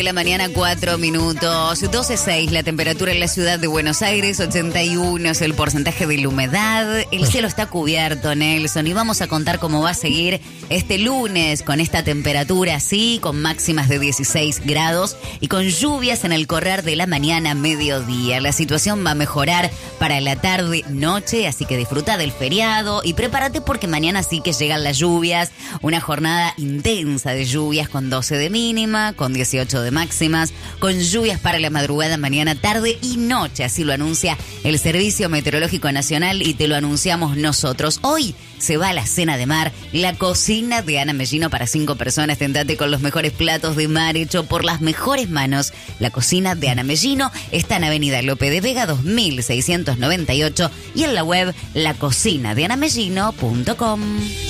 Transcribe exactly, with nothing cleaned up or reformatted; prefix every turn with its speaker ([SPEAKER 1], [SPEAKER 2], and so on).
[SPEAKER 1] De la mañana, cuatro minutos, doce seis la temperatura en la ciudad de Buenos Aires, ochenta y uno es el porcentaje de la humedad, el cielo está cubierto, Nelson, y vamos a contar cómo va a seguir este lunes con esta temperatura así, con máximas de dieciséis grados y con lluvias en el correr de la mañana, mediodía. La situación va a mejorar para la tarde, noche, así que disfruta del feriado y prepárate porque mañana sí que llegan las lluvias, una jornada intensa de lluvias con doce de mínima, con dieciocho de máximas, con lluvias para la madrugada, mañana, tarde y noche. Así lo anuncia el Servicio Meteorológico Nacional y te lo anunciamos nosotros. Hoy se va a la cena de mar, la cocina de Ana Mellino para cinco personas. Tentate con los mejores platos de mar hecho por las mejores manos. La cocina de Ana Mellino está en Avenida Lope de Vega dos mil seiscientos noventa y ocho y en la web la cocina de ana mellino punto com.